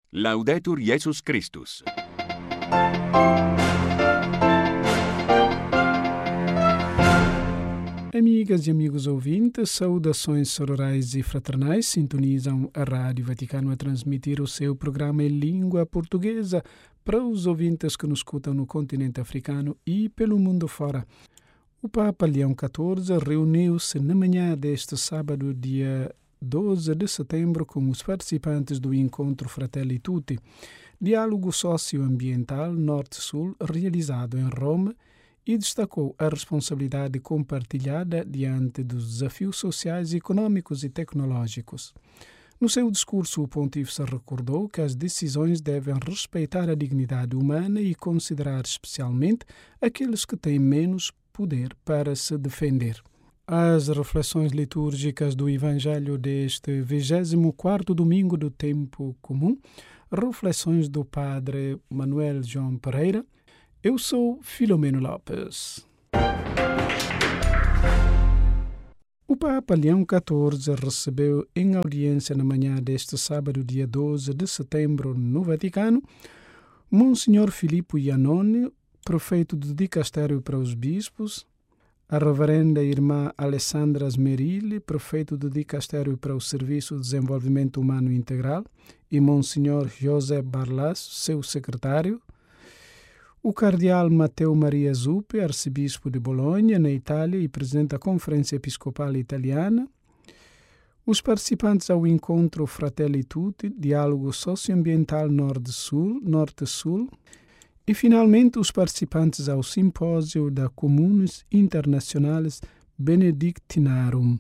Laudetur Jesus Christus. Amigas e amigos ouvintes, saudações sororais e fraternais, sintonizam a Rádio Vaticano a transmitir o seu programa em língua portuguesa para os ouvintes que nos escutam no continente africano e pelo mundo fora. O Papa Leão XIV reuniu-se na manhã deste sábado, dia 12 de setembro, com os participantes do encontro Fratelli Tutti, diálogo socioambiental Norte-Sul realizado em Roma, e destacou a responsabilidade compartilhada diante dos desafios sociais, econômicos e tecnológicos. No seu discurso, o pontífice recordou que as decisões devem respeitar a dignidade humana e considerar especialmente aqueles que têm menos poder para se defender. As reflexões litúrgicas do Evangelho deste 24º domingo do tempo comum, reflexões do Padre Manuel João Pereira. Eu sou Filomeno Lopes. O Papa Leão XIV recebeu em audiência na manhã deste sábado, dia 12 de setembro, no Vaticano, Monsenhor Filippo Iannone, prefeito do Dicastério para os Bispos, a reverenda irmã Alessandra Smerilli, prefeito do Dicastério para o Serviço de Desenvolvimento Humano Integral, e Monsenhor José Barlas, seu secretário, o cardeal Matteo Maria Zuppi, arcebispo de Bolonha, na Itália, e presidente da Conferência Episcopal Italiana, os participantes ao encontro Fratelli Tutti, diálogo socioambiental Norte-Sul, e, finalmente, os participantes ao simpósio da Communis Internationalis Benedictinarum.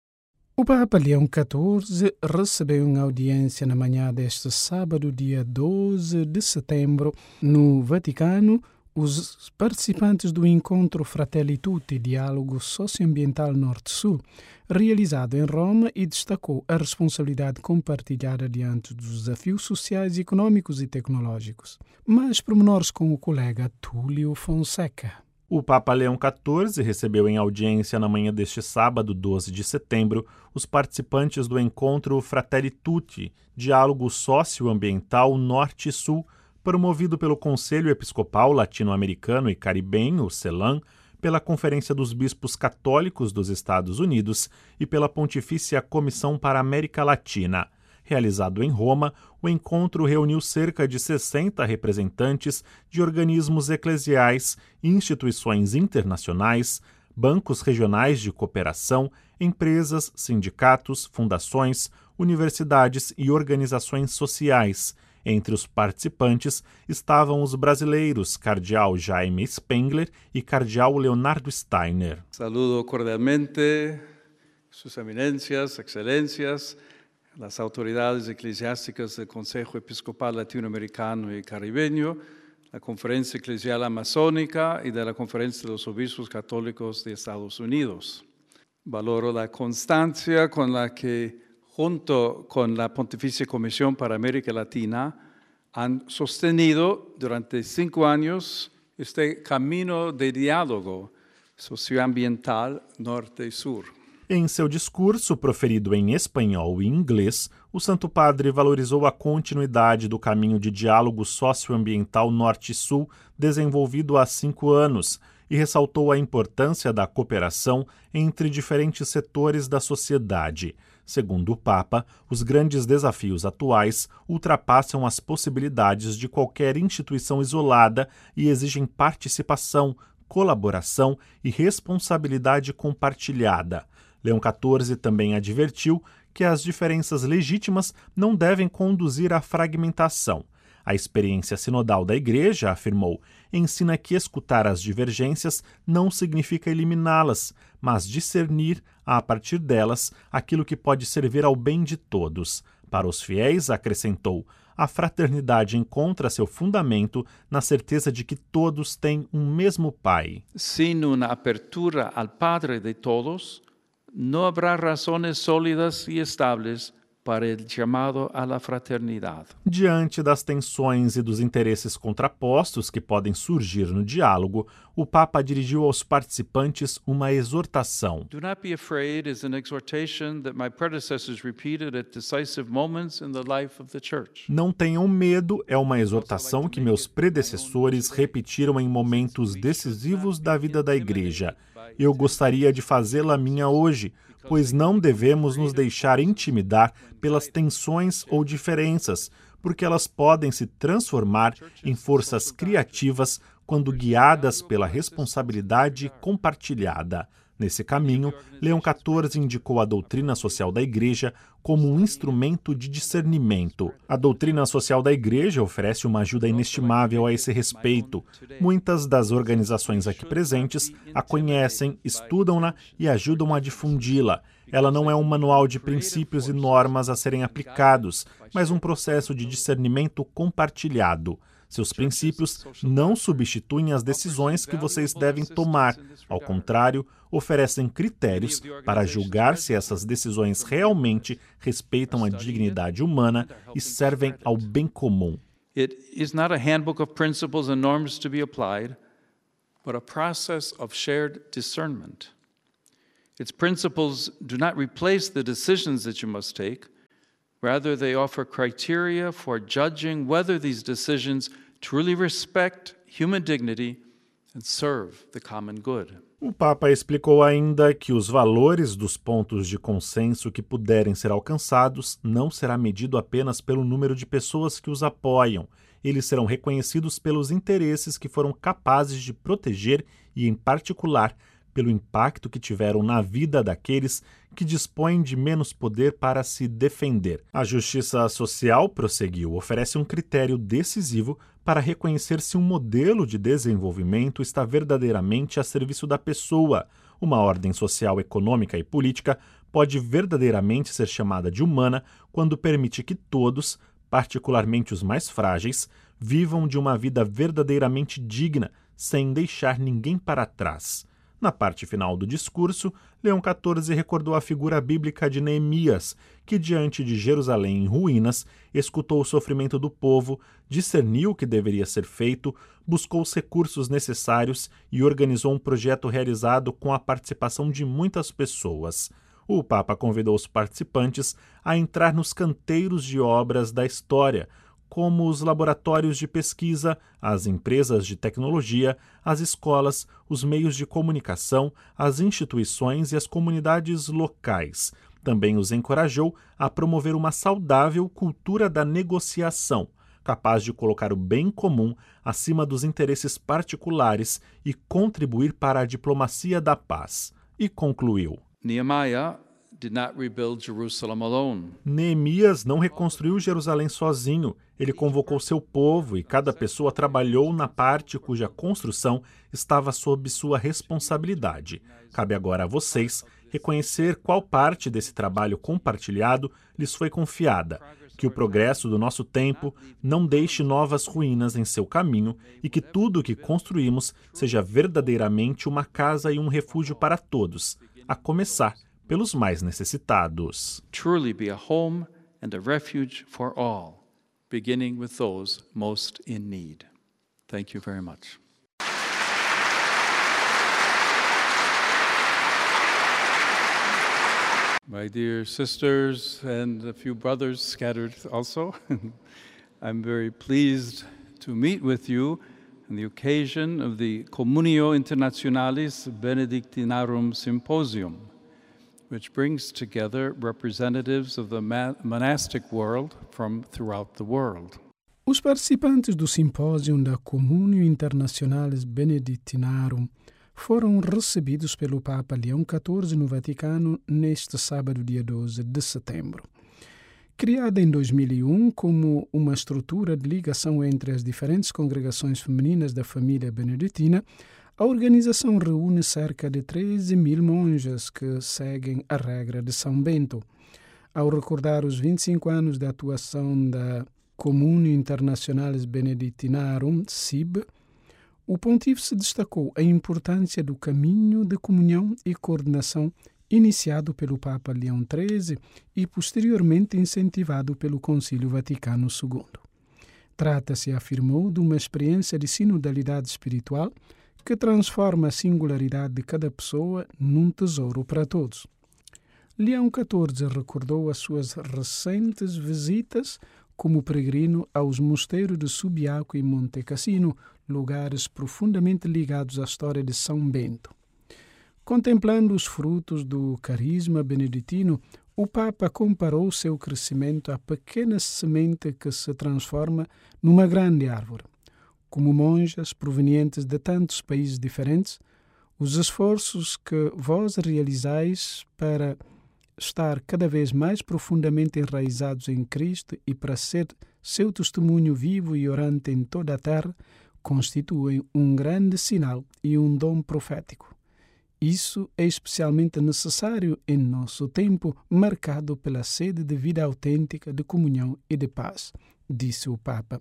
O Papa Leão XIV recebeu em audiência na manhã deste sábado, dia 12 de setembro, no Vaticano, os participantes do encontro Fratelli Tutti, diálogo socioambiental Norte-Sul, realizado em Roma, e destacou a responsabilidade compartilhada diante dos desafios sociais, econômicos e tecnológicos. Mais pormenores com o colega Túlio Fonseca. O Papa Leão XIV recebeu em audiência na manhã deste sábado, 12 de setembro, os participantes do encontro Fratelli Tutti, diálogo socioambiental Norte-Sul, promovido pelo Conselho Episcopal Latino-Americano e Caribenho, CELAM, pela Conferência dos Bispos Católicos dos Estados Unidos e pela Pontifícia Comissão para a América Latina. Realizado em Roma, o encontro reuniu cerca de 60 representantes de organismos eclesiais, instituições internacionais, bancos regionais de cooperação, empresas, sindicatos, fundações, universidades e organizações sociais. Entre os participantes estavam os brasileiros Cardeal Jaime Spengler e Cardeal Leonardo Steiner. Saludo cordialmente Sus Eminencias, Excelências, las autoridades eclesiásticas del Consejo Episcopal Latinoamericano y Caribeño, la Conferencia Eclesial Amazónica y de la Conferencia de los Obispos Católicos de Estados Unidos. Valoro la constancia con la que, junto con la Pontificia Comisión para América Latina, han sostenido durante 5 años este camino de diálogo socioambiental norte y sur. Em seu discurso, proferido em espanhol e inglês, o Santo Padre valorizou a continuidade do caminho de diálogo socioambiental Norte-Sul desenvolvido há 5 anos e ressaltou a importância da cooperação entre diferentes setores da sociedade. Segundo o Papa, os grandes desafios atuais ultrapassam as possibilidades de qualquer instituição isolada e exigem participação, colaboração e responsabilidade compartilhada. Leão XIV também advertiu que as diferenças legítimas não devem conduzir à fragmentação. A experiência sinodal da Igreja, afirmou, ensina que escutar as divergências não significa eliminá-las, mas discernir, a partir delas, aquilo que pode servir ao bem de todos. Para os fiéis, acrescentou, a fraternidade encontra seu fundamento na certeza de que todos têm um mesmo Pai. Sin una apertura al Padre de todos, no habrá razones sólidas y estables para el llamado a la fraternidad. Diante das tensões e dos interesses contrapostos que podem surgir no diálogo, o Papa dirigiu aos participantes uma exortação. Do not be afraid is an exhortation that my predecessors repeated at decisive moments in the life of the church. Não tenham medo é uma exortação que meus predecessores repetiram em momentos decisivos da vida da Igreja. Eu gostaria de fazê-la minha hoje, pois não devemos nos deixar intimidar pelas tensões ou diferenças, porque elas podem se transformar em forças criativas quando guiadas pela responsabilidade compartilhada. Nesse caminho, Leão XIV indicou a doutrina social da Igreja como um instrumento de discernimento. A doutrina social da Igreja oferece uma ajuda inestimável a esse respeito. Muitas das organizações aqui presentes a conhecem, estudam-na e ajudam a difundi-la. Ela não é um manual de princípios e normas a serem aplicados, mas um processo de discernimento compartilhado. Seus princípios não substituem as decisões que vocês devem tomar. Ao contrário, oferecem critérios para julgar se essas decisões realmente respeitam a dignidade humana e servem ao bem comum. It is not a handbook of principles and norms to be applied, but a process of shared discernment. Its principles do not replace the decisions that you must take. Rather, they offer criteria for judging whether these decisions truly respect human dignity and serve the common good. O Papa explicou ainda que os valores dos pontos de consenso que puderem ser alcançados não será medido apenas pelo número de pessoas que os apoiam. Eles serão reconhecidos pelos interesses que foram capazes de proteger e, em particular, pelo impacto que tiveram na vida daqueles que dispõem de menos poder para se defender. A justiça social, prosseguiu, oferece um critério decisivo para reconhecer se um modelo de desenvolvimento está verdadeiramente a serviço da pessoa. Uma ordem social, econômica e política pode verdadeiramente ser chamada de humana quando permite que todos, particularmente os mais frágeis, vivam de uma vida verdadeiramente digna, sem deixar ninguém para trás. Na parte final do discurso, Leão XIV recordou a figura bíblica de Neemias, que, diante de Jerusalém em ruínas, escutou o sofrimento do povo, discerniu o que deveria ser feito, buscou os recursos necessários e organizou um projeto realizado com a participação de muitas pessoas. O Papa convidou os participantes a entrar nos canteiros de obras da história, como os laboratórios de pesquisa, as empresas de tecnologia, as escolas, os meios de comunicação, as instituições e as comunidades locais. Também os encorajou a promover uma saudável cultura da negociação, capaz de colocar o bem comum acima dos interesses particulares e contribuir para a diplomacia da paz. E concluiu: Nehemiah did not rebuild Jerusalem alone. Neemias não reconstruiu Jerusalém sozinho. Ele convocou seu povo e cada pessoa trabalhou na parte cuja construção estava sob sua responsabilidade. Cabe agora a vocês reconhecer qual parte desse trabalho compartilhado lhes foi confiada, que o progresso do nosso tempo não deixe novas ruínas em seu caminho e que tudo o que construímos seja verdadeiramente uma casa e um refúgio para todos, a começar pelos mais necessitados. Truly be a home and a refuge for all, beginning with those most in need. Thank you very much. My dear sisters and a few brothers scattered also, I'm very pleased to meet with you on the occasion of the Communio Internationalis Benedictinarum Symposium, which brings together representatives of the monastic world from throughout the world. Os participantes do simpósio da Communio Internationalis Benedictinarum foram recebidos pelo Papa Leão XIV no Vaticano neste sábado, dia 12 de setembro. Criada em 2001 como uma estrutura de ligação entre as diferentes congregações femininas da família beneditina, a organização reúne cerca de 13.000 monjas que seguem a regra de São Bento. Ao recordar os 25 anos de atuação da Communio Internationalis Benedictinarum, CIB, o pontífice destacou a importância do caminho de comunhão e coordenação iniciado pelo Papa Leão XIII e posteriormente incentivado pelo Concílio Vaticano II. Trata-se, afirmou, de uma experiência de sinodalidade espiritual que transforma a singularidade de cada pessoa num tesouro para todos. Leão XIV recordou as suas recentes visitas como peregrino aos mosteiros de Subiaco e Monte Cassino, lugares profundamente ligados à história de São Bento. Contemplando os frutos do carisma beneditino, o Papa comparou seu crescimento à pequena semente que se transforma numa grande árvore. Como monjas provenientes de tantos países diferentes, os esforços que vós realizais para estar cada vez mais profundamente enraizados em Cristo e para ser seu testemunho vivo e orante em toda a terra, constituem um grande sinal e um dom profético. Isso é especialmente necessário em nosso tempo, marcado pela sede de vida autêntica, de comunhão e de paz, disse o Papa.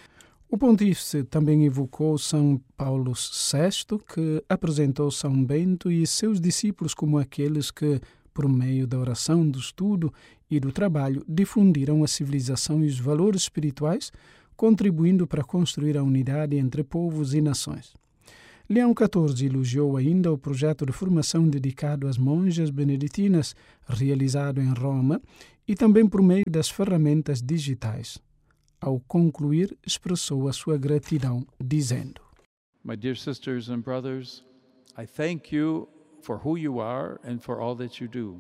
O pontífice também evocou São Paulo VI, que apresentou São Bento e seus discípulos como aqueles que, por meio da oração, do estudo e do trabalho, difundiram a civilização e os valores espirituais, contribuindo para construir a unidade entre povos e nações. Leão XIV elogiou ainda o projeto de formação dedicado às monjas beneditinas, realizado em Roma, e também por meio das ferramentas digitais. Ao concluir, expressou a sua gratidão, dizendo: My dear sisters and brothers, I thank you for who you are and for all that you do.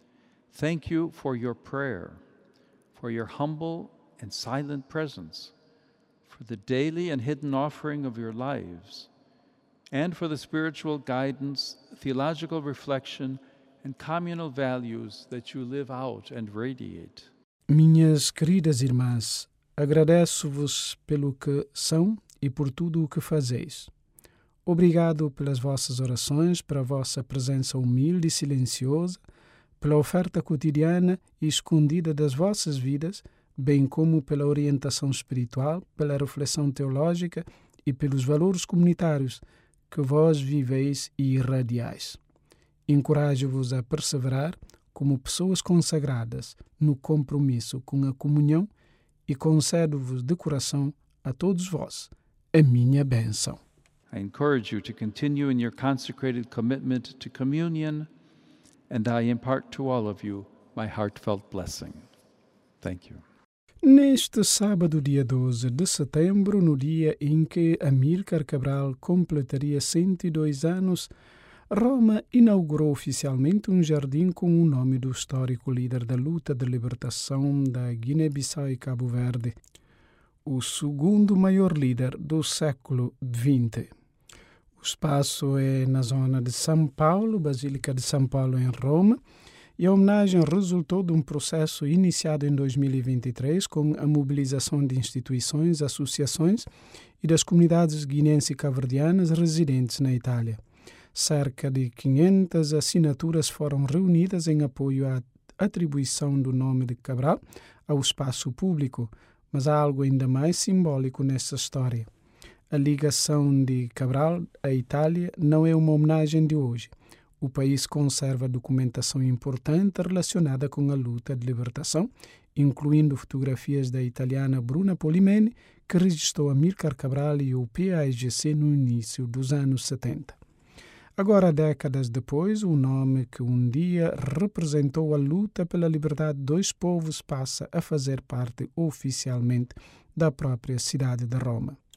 Thank you for your prayer, for your humble and silent presence, for the daily and hidden offering of your lives, and for the spiritual guidance, theological reflection, and communal values that you live out and radiate. Minhas queridas irmãs, agradeço-vos pelo que são e por tudo o que fazeis. Obrigado pelas vossas orações, pela vossa presença humilde e silenciosa, pela oferta cotidiana e escondida das vossas vidas, bem como pela orientação espiritual, pela reflexão teológica e pelos valores comunitários que vós viveis e irradiais. Encorajo-vos a perseverar como pessoas consagradas no compromisso com a comunhão e concedo-vos de coração a todos vós a minha bênção. I encourage you to continue in your consecrated commitment to communion, and I impart to all of you my heartfelt blessing. Thank you. Neste sábado, dia 12 de setembro, no dia em que Amílcar Cabral completaria 102 anos, Roma inaugurou oficialmente um jardim com o nome do histórico líder da luta de libertação da Guiné-Bissau e Cabo Verde, o segundo maior líder do século XX. O espaço é na zona de São Paulo, Basílica de São Paulo, em Roma, e a homenagem resultou de um processo iniciado em 2023 com a mobilização de instituições, associações e das comunidades guineenses e cabo-verdianas residentes na Itália. Cerca de 500 assinaturas foram reunidas em apoio à atribuição do nome de Cabral ao espaço público, mas há algo ainda mais simbólico nessa história. A ligação de Cabral à Itália não é uma homenagem de hoje. O país conserva documentação importante relacionada com a luta de libertação, incluindo fotografias da italiana Bruna Polimeni, que registrou Amílcar Cabral e o PAIGC no início dos anos 70. Agora, décadas depois, o nome que um dia representou a luta pela liberdade de dois povos passa a fazer parte oficialmente da própria cidade de Roma.